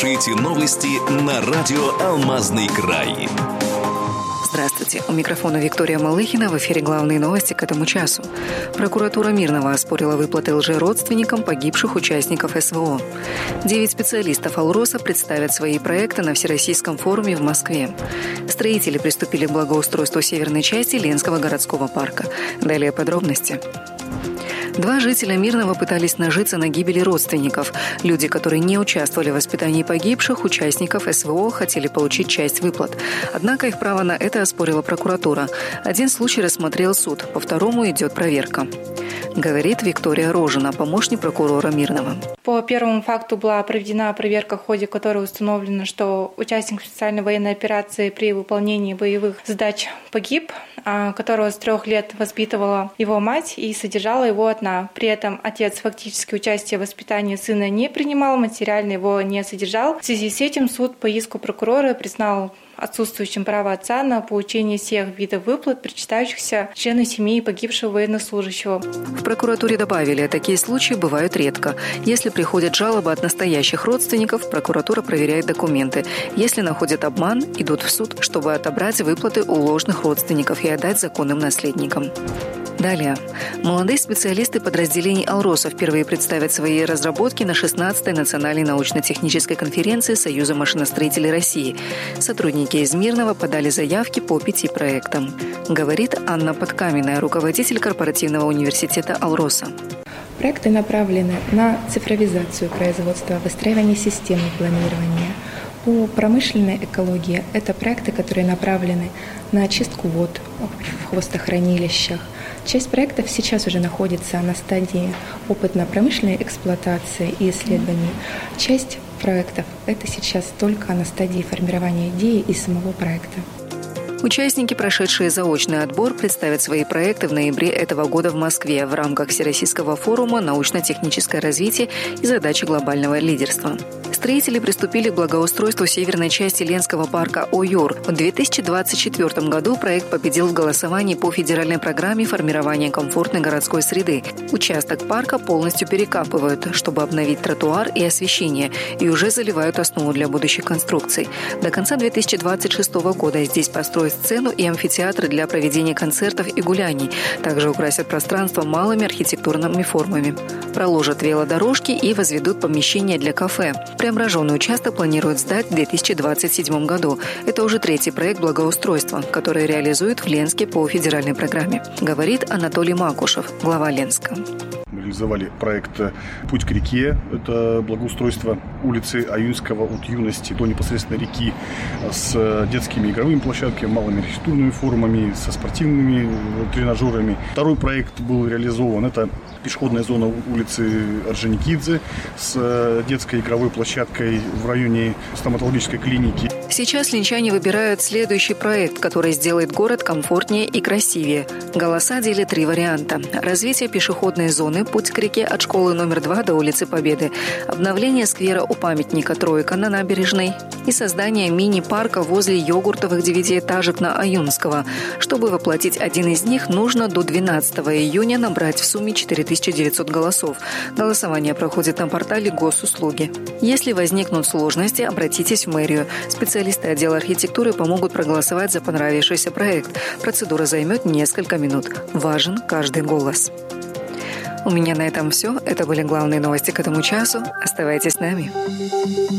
слушаете новости на радио «Алмазный край». Здравствуйте. У микрофона Виктория Малыхина. В эфире главные новости к этому часу. Прокуратура Мирного оспорила выплаты лжеродственникам погибших участников СВО. 9 специалистов «Алроса» представят свои проекты на Всероссийском форуме в Москве. Строители приступили к благоустройству северной части Ленского городского парка. Далее подробности. 2 жителя Мирного пытались нажиться на гибели родственников. Люди, которые не участвовали в воспитании погибших участников СВО, хотели получить часть выплат. Однако их право на это оспорила прокуратура. Один случай рассмотрел суд, по второму идет проверка. Говорит Виктория Рожина, помощник прокурора Мирного. По первому факту была проведена проверка, в ходе которой установлено, что участник специальной военной операции при выполнении боевых задач погиб, которого с 3 лет воспитывала его мать и содержала его одна. При этом отец фактически участие в воспитании сына не принимал, материально его не содержал. В связи с этим суд по иску прокурора признал отсутствующим право отца на получение всех видов выплат, причитающихся члену семьи погибшего военнослужащего. В прокуратуре добавили, такие случаи бывают редко. Если приходят жалобы от настоящих родственников, прокуратура проверяет документы. Если находят обман, идут в суд, чтобы отобрать выплаты у ложных родственников и отдать законным наследникам. Далее. Молодые специалисты подразделений «Алроса» впервые представят свои разработки на 16-й национальной научно-технической конференции Союза машиностроителей России. Сотрудники из Мирного подали заявки по 5 проектам. Говорит Анна Подкаменная, руководитель корпоративного университета «Алроса». Проекты направлены на цифровизацию производства, выстраивание системы планирования. По промышленной экологии это проекты, которые направлены на очистку вод в хвостохранилищах. Часть проектов сейчас уже находится на стадии опытно-промышленной эксплуатации и исследований. Часть проектов это сейчас только на стадии формирования идеи и самого проекта. Участники, прошедшие заочный отбор, представят свои проекты в ноябре этого года в Москве в рамках Всероссийского форума «Научно-техническое развитие и задачи глобального лидерства». Строители приступили к благоустройству северной части Ленского парка «Ойор». В 2024 году проект победил в голосовании по федеральной программе формирования комфортной городской среды. Участок парка полностью перекапывают, чтобы обновить тротуар и освещение, и уже заливают основу для будущих конструкций. До конца 2026 года здесь построят сцену и амфитеатры для проведения концертов и гуляний. Также украсят пространство малыми архитектурными формами. Проложат велодорожки и возведут помещения для кафе. Преображенный участок планируют сдать в 2027 году. Это уже 3-й проект благоустройства, который реализует в Ленске по федеральной программе, говорит Анатолий Макушев, глава Ленска. Мы реализовали проект «Путь к реке». Это благоустройство улицы Аюнского от Юности до непосредственно реки с детскими игровыми площадками, малыми архитектурными формами, со спортивными тренажерами. Второй проект был реализован. Это пешеходная зона улицы Орджоникидзе с детской игровой площадкой в районе стоматологической клиники. Сейчас ленчане выбирают следующий проект, который сделает город комфортнее и красивее. Голоса делят 3 варианта. Развитие пешеходной зоны «Путь к реке» от школы номер 2 до улицы Победы, обновление сквера у памятника «Тройка» на набережной и создание мини-парка возле йогуртовых 9-этажек на Аюнского. Чтобы воплотить один из них, нужно до 12 июня набрать в сумме 4900 голосов. Голосование проходит на портале Госуслуги. Если возникнут сложности, обратитесь в мэрию. Специалисты отдела архитектуры помогут проголосовать за понравившийся проект. Процедура займет несколько минут. Важен каждый голос. У меня на этом все. Это были главные новости к этому часу. Оставайтесь с нами.